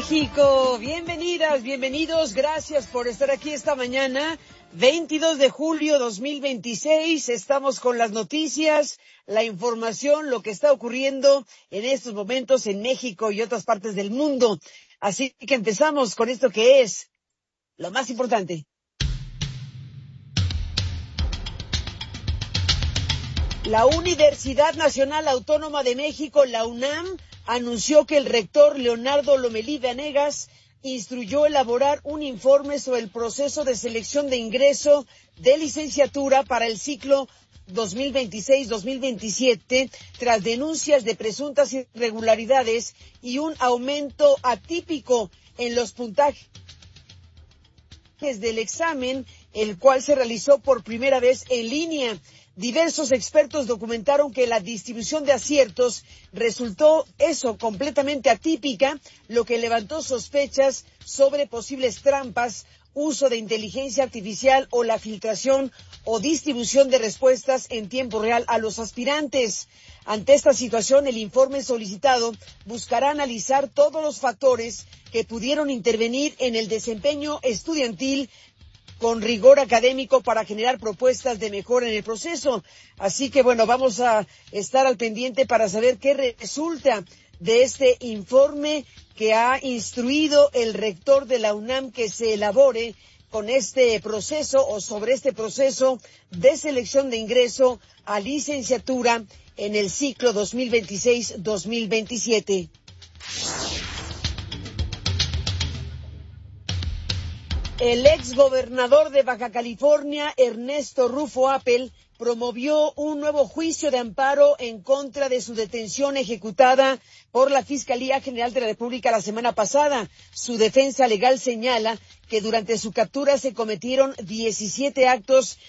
México, bienvenidas, bienvenidos, gracias por estar aquí esta mañana, 22 de julio 2026, estamos con las noticias, la información, lo que está ocurriendo en estos momentos en México y otras partes del mundo. Así que empezamos con esto que es lo más importante. La Universidad Nacional Autónoma de México, la UNAM, anunció que el rector Leonardo Lomelí Vanegas instruyó elaborar un informe sobre el proceso de selección de ingreso de licenciatura para el ciclo 2026-2027, tras denuncias de presuntas irregularidades y un aumento atípico en los puntajes del examen, el cual se realizó por primera vez en línea. Diversos expertos documentaron que la distribución de aciertos resultó completamente atípica, lo que levantó sospechas sobre posibles trampas, uso de inteligencia artificial o la filtración o distribución de respuestas en tiempo real a los aspirantes. Ante esta situación, el informe solicitado buscará analizar todos los factores que pudieron intervenir en el desempeño estudiantil con rigor académico para generar propuestas de mejora en el proceso. Así que, vamos a estar al pendiente para saber qué resulta de este informe que ha instruido el rector de la UNAM que se elabore con este proceso o sobre este proceso de selección de ingreso a licenciatura en el ciclo 2026-2027. El exgobernador de Baja California, Ernesto Rufo Appel, promovió un nuevo juicio de amparo en contra de su detención ejecutada por la Fiscalía General de la República la semana pasada. Su defensa legal señala que durante su captura se cometieron 17 actos